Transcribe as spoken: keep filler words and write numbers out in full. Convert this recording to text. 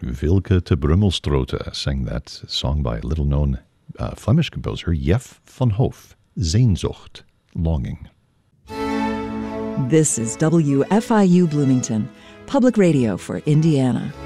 Wilke te Brummelstrote sang that song by little-known uh, Flemish composer Jef van Hoof, Sehnsucht, Longing. This is W F I U Bloomington, public radio for Indiana.